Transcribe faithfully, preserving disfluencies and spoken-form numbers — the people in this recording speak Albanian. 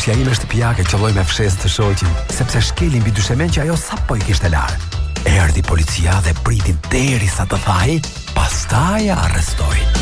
Policia ime shtëpiake qëlloi me fshesë të shoqin, sepse shkelin mbi dyshemen që ajo sapo i kishte larë. Erdhi policia dhe priti derisa të thaj, pastaj arrestoi.